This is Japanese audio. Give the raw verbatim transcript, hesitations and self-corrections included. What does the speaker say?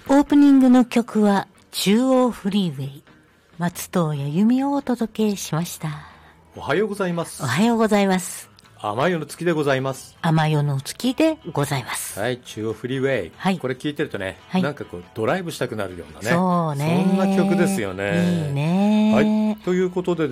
オープニングの曲は中央フリーウェイ、松任谷由実をお届けしました。 おはようございます。 おはようございます。 天夜の月でございます。 天夜の月でございます。 はい、中央フリーウェイ、はい、これ聞いてるとね、はい、なんかこうドライブしたくなるようなね、 そうね、 そんな曲ですよね。 いいね。 はい、ということで